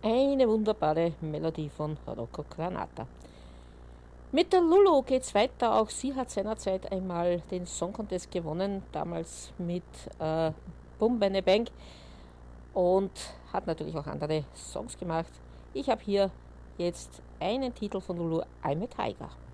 Eine wunderbare Melodie von Rocco Granata. Mit der Lulu geht's weiter. Auch sie hat seinerzeit einmal den Song Contest gewonnen, damals mit Bum Bene Bang, und hat natürlich auch andere Songs gemacht. Ich habe hier jetzt einen Titel von Lulu, I'm a Tiger.